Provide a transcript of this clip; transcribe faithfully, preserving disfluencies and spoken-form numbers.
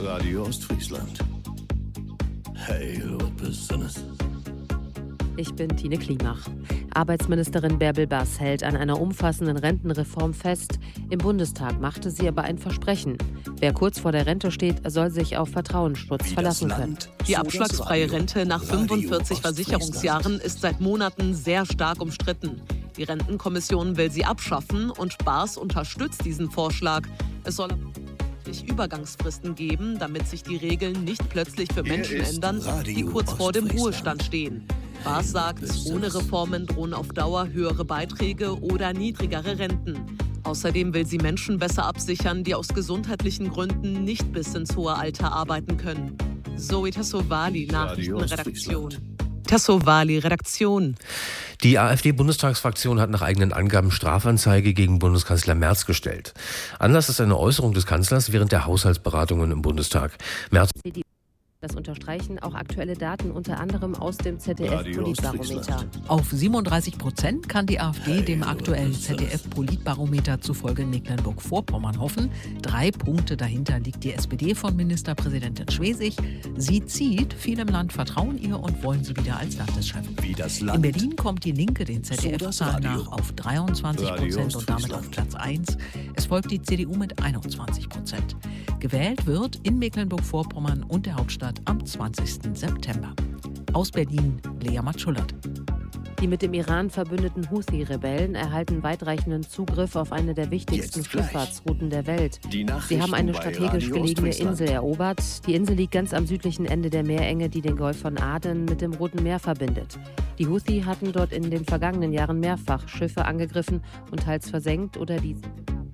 Radio Ostfriesland. Hey, Besonnes. Ich bin Tine Klimach. Arbeitsministerin Bärbel Bass hält an einer umfassenden Rentenreform fest. Im Bundestag machte sie aber ein Versprechen. Wer kurz vor der Rente steht, soll sich auf Vertrauensschutz verlassen können. Die abschlagsfreie Rente nach fünfundvierzig Versicherungsjahren ist seit Monaten sehr stark umstritten. Die Rentenkommission will sie abschaffen und Baas unterstützt diesen Vorschlag. Es soll Übergangsfristen geben, damit sich die Regeln nicht plötzlich für Menschen ändern, die kurz vor dem Ruhestand stehen. Baas sagt, ohne Reformen drohen auf Dauer höhere Beiträge oder niedrigere Renten. Außerdem will sie Menschen besser absichern, die aus gesundheitlichen Gründen nicht bis ins hohe Alter arbeiten können. Zoe Tassovali, Nachrichtenredaktion. Tassovali, Redaktion. Die AfD-Bundestagsfraktion hat nach eigenen Angaben Strafanzeige gegen Bundeskanzler Merz gestellt. Anlass ist eine Äußerung des Kanzlers während der Haushaltsberatungen im Bundestag. Merz Das unterstreichen auch aktuelle Daten, unter anderem aus dem Z D F-Politbarometer. Auf siebenunddreißig Prozent kann die AfD dem aktuellen Z D F-Politbarometer zufolge in Mecklenburg-Vorpommern hoffen. Drei Punkte dahinter liegt die S P D von Ministerpräsidentin Schwesig. Sie zieht, viele im Land vertrauen ihr und wollen sie wieder als Landeschefin. In Berlin kommt die Linke den Z D F-Zahlen nach auf dreiundzwanzig Prozent und damit auf Platz eins. Es folgt die C D U mit einundzwanzig Prozent. Gewählt wird in Mecklenburg-Vorpommern und der Hauptstadt am zwanzigsten September. Aus Berlin, Lea Matschullert. Die mit dem Iran verbündeten Houthi-Rebellen erhalten weitreichenden Zugriff auf eine der wichtigsten Schifffahrtsrouten der Welt. Sie haben eine strategisch gelegene Insel erobert. Die Insel liegt ganz am südlichen Ende der Meerenge, die den Golf von Aden mit dem Roten Meer verbindet. Die Houthi hatten dort in den vergangenen Jahren mehrfach Schiffe angegriffen und teils versenkt oder die